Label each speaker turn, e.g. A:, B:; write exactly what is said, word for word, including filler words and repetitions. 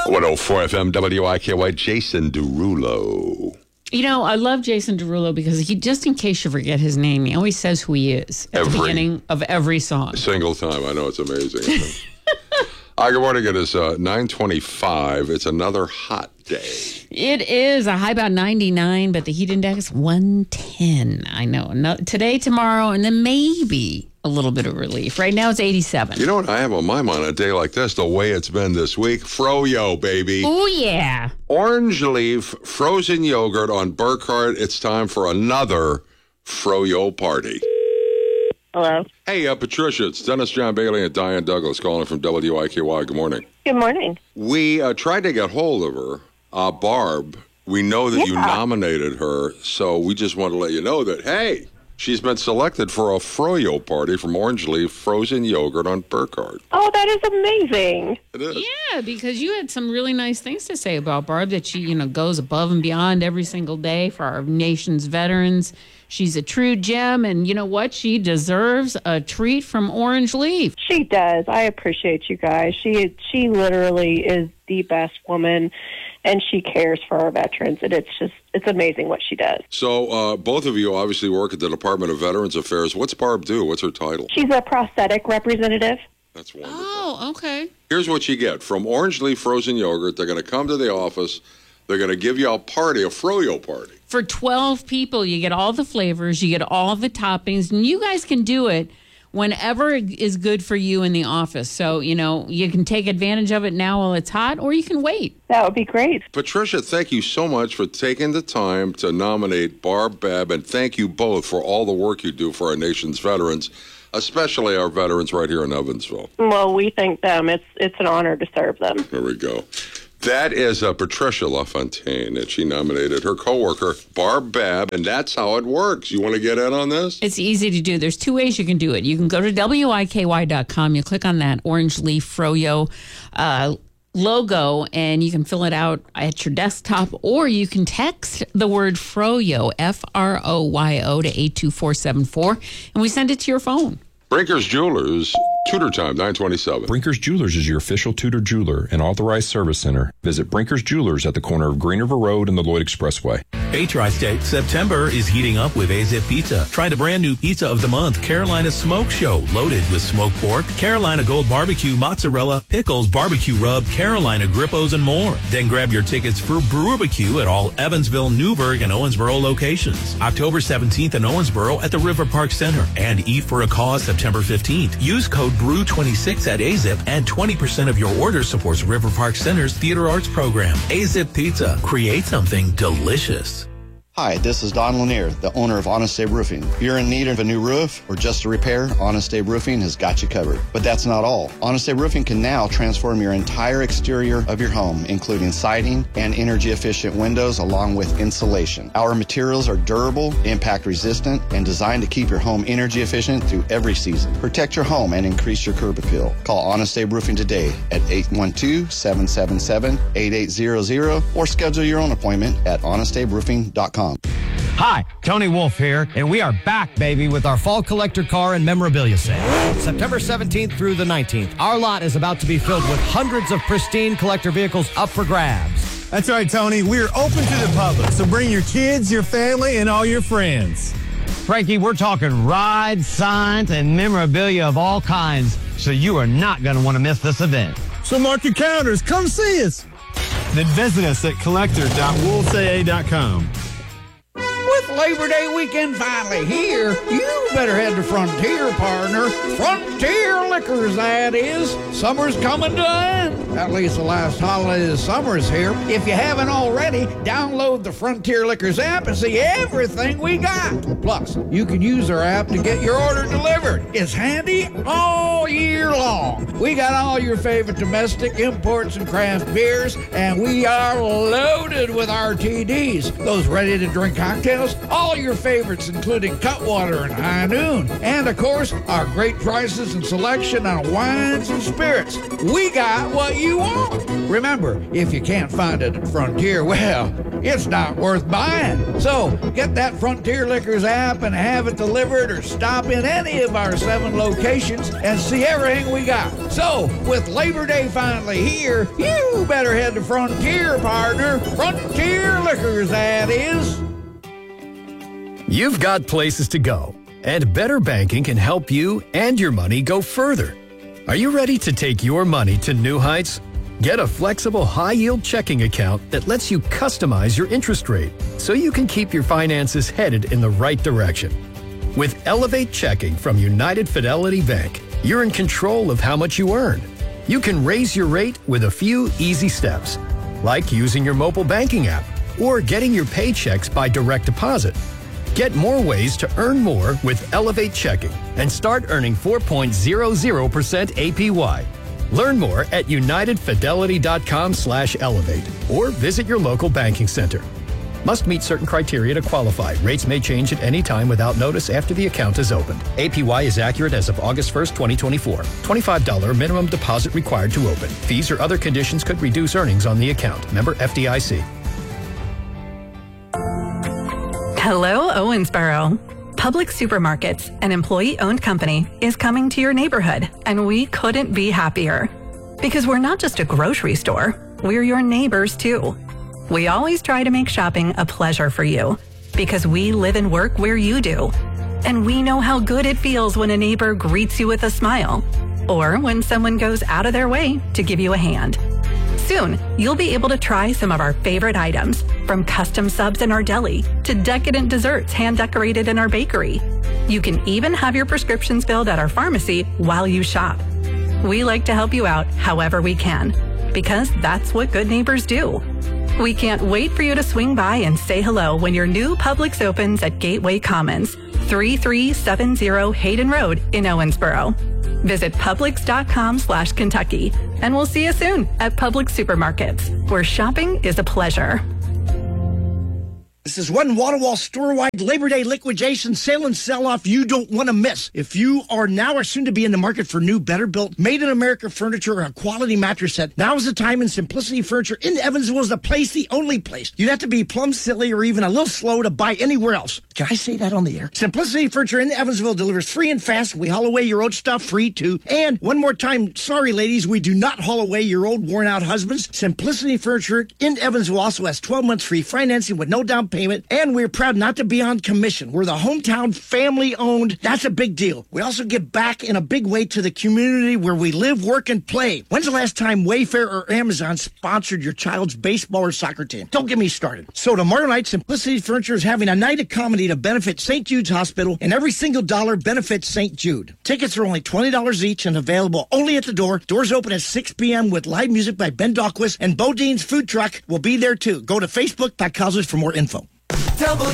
A: one oh four F M W I K Y, Jason Derulo.
B: You know, I love Jason Derulo because he, just in case you forget his name, he always says who he is at
A: every,
B: the beginning of every song.
A: Single time. I know, it's amazing. Hi, good morning. It is uh, nine twenty-five. It's another hot day.
B: It is a high about ninety-nine, but the heat index one ten. I know. No, today, tomorrow, and then maybe a little bit of relief. Right now, it's eighty-seven.
A: You know what I have on my mind a day like this, the way it's been this week? Froyo, baby.
B: Oh, yeah.
A: Orange leaf, frozen yogurt on Burkhardt. It's time for another Froyo party.
C: Hello.
A: Hey, uh, Patricia, it's Dennis John Bailey and Diane Douglas calling from W I K Y. Good morning.
C: Good morning.
A: We uh, tried to get hold of her, uh, Barb. We know that
C: yeah.
A: you nominated her, so we just want to let you know that, hey, she's been selected for a Froyo party from Orange Leaf Frozen Yogurt on Burkhardt.
C: Oh, that is amazing.
A: It is.
B: Yeah, because you had some really nice things to say about Barb, that she, you know, goes above and beyond every single day for our nation's veterans. She's a true gem, and you know what? She deserves a treat from Orange Leaf.
C: She does. I appreciate you guys. She she literally is the best woman, and she cares for our veterans, and it's just, it's amazing what she does.
A: So uh, both of you obviously work at the Department of Veterans Affairs. What's Barb do? What's her title?
C: She's a prosthetic representative.
A: That's wonderful.
B: Oh, okay.
A: Here's what you get. From Orange Leaf Frozen Yogurt, they're going to come to the office. They're going to give you a party, a Froyo party.
B: For twelve people, you get all the flavors, you get all the toppings, and you guys can do it whenever is good for you in the office. So, you know, you can take advantage of it now while it's hot, or you can wait.
C: That would be great.
A: Patricia, thank you so much for taking the time to nominate Barb Babb, and thank you both for all the work you do for our nation's veterans, especially our veterans right here in Evansville.
C: Well, we thank them. It's it's an honor to serve them.
A: There we go. That is uh, Patricia LaFontaine, and she nominated her coworker, Barb Babb, and that's how it works. You want to get in on this?
B: It's easy to do. There's two ways you can do it. You can go to W I K Y dot com. You click on that Orange Leaf Froyo uh, logo, and you can fill it out at your desktop, or you can text the word Froyo, F R O Y O, to eight two four seven four, and we send it to your phone.
A: Brinkers Jewelers, Tudor Time, nine twenty-seven.
D: Brinkers Jewelers is your official Tudor jeweler and authorized service center. Visit Brinkers Jewelers at the corner of Green River Road and the Lloyd Expressway.
E: Hey, Tri-State, September is heating up with A-Zip Pizza. Try the brand new Pizza of the Month, Carolina Smoke Show, loaded with smoked pork, Carolina Gold Barbecue, mozzarella, pickles, barbecue rub, Carolina Grippos, and more. Then grab your tickets for Brewbarbecue at all Evansville, Newburgh, and Owensboro locations. October seventeenth in Owensboro at the River Park Center. And Eat for a Cause September fifteenth. Use code B R E W twenty-six at A-Zip, and twenty percent of your order supports River Park Center's Theater Arts program. A-Zip Pizza. Create something delicious.
F: Hi, this is Don Lanier, the owner of Honest Abe Roofing. If you're in need of a new roof or just a repair, Honest Abe Roofing has got you covered. But that's not all. Honest Abe Roofing can now transform your entire exterior of your home, including siding and energy-efficient windows, along with insulation. Our materials are durable, impact-resistant, and designed to keep your home energy-efficient through every season. Protect your home and increase your curb appeal. Call Honest Abe Roofing today at eight one two, seven seven seven, eight eight zero zero or schedule your own appointment at honest abe roofing dot com.
G: Hi, Tony Wolf here, and we are back, baby, with our fall collector car and memorabilia sale. September seventeenth through the nineteenth, our lot is about to be filled with hundreds of pristine collector vehicles up for grabs.
H: That's right, Tony. We're open to the public, so bring your kids, your family, and all your friends.
G: Frankie, we're talking rides, signs, and memorabilia of all kinds, so you are not going to want to miss this event.
H: So mark your calendars. Come see us. Then visit us at collector dot wolves a a dot com.
I: With Labor Day weekend finally here, you better head to Frontier, partner. Frontier Liquors, that is. Summer's coming to an end. At least the last holiday of summer's here. If you haven't already, download the Frontier Liquors app and see everything we got. Plus, you can use our app to get your order delivered. It's handy all year long. We got all your favorite domestic imports and craft beers, and we are loaded with R T Ds. Those ready-to-drink cocktails All your favorites, including Cutwater and High Noon. And, of course, our great prices and selection on wines and spirits. We got what you want. Remember, if you can't find it at Frontier, well, it's not worth buying. So, get that Frontier Liquors app and have it delivered, or stop in any of our seven locations and see everything we got. So, with Labor Day finally here, you better head to Frontier, partner. Frontier Liquors, that is.
J: You've got places to go, and Better Banking can help you and your money go further. Are you ready to take your money to new heights? Get a flexible, high-yield checking account that lets you customize your interest rate so you can keep your finances headed in the right direction. With Elevate Checking from United Fidelity Bank, you're in control of how much you earn. You can raise your rate with a few easy steps, like using your mobile banking app or getting your paychecks by direct deposit. Get more ways to earn more with Elevate Checking and start earning four point zero zero percent A P Y. Learn more at unitedfidelity.com slash elevate or visit your local banking center. Must meet certain criteria to qualify. Rates may change at any time without notice after the account is opened. A P Y is accurate as of August first, twenty twenty-four. twenty-five dollars minimum deposit required to open. Fees or other conditions could reduce earnings on the account. Member F D I C.
K: Hello, Owensboro. Publix Supermarkets, an employee-owned company, is coming to your neighborhood, and we couldn't be happier. Because we're not just a grocery store, we're your neighbors too. We always try to make shopping a pleasure for you, because we live and work where you do. And we know how good it feels when a neighbor greets you with a smile, or when someone goes out of their way to give you a hand. Soon, you'll be able to try some of our favorite items, from custom subs in our deli to decadent desserts hand-decorated in our bakery. You can even have your prescriptions filled at our pharmacy while you shop. We like to help you out however we can, because that's what good neighbors do. We can't wait for you to swing by and say hello when your new Publix opens at Gateway Commons, thirty-three seventy Hayden Road in Owensboro. Visit Publix.com slash Kentucky, and we'll see you soon at Publix Supermarkets, where shopping is a pleasure.
L: This is one wall-to-wall store-wide Labor Day liquidation sale and sell-off you don't want to miss. If you are now or soon to be in the market for new, better-built, made-in-America furniture or a quality mattress set, now is the time, and Simplicity Furniture in Evansville is the place, the only place. You'd have to be plumb silly or even a little slow to buy anywhere else. Can I say that on the air? Simplicity Furniture in Evansville delivers free and fast. We haul away your old stuff free, too. And one more time, sorry, ladies, we do not haul away your old, worn-out husbands. Simplicity Furniture in Evansville also has twelve months free financing with no down payment, and we're proud not to be on commission. We're the hometown family-owned. That's a big deal. We also give back in a big way to the community where we live, work, and play. When's the last time Wayfair or Amazon sponsored your child's baseball or soccer team? Don't get me started. So tomorrow night, Simplicity Furniture is having a night of comedy to benefit Saint Jude's Hospital, and every single dollar benefits Saint Jude. Tickets are only twenty dollars each and available only at the door. Doors open at six p.m. with live music by Ben Dahlquist, and Bodine's food truck will be there too. Go to facebook dot com for more info.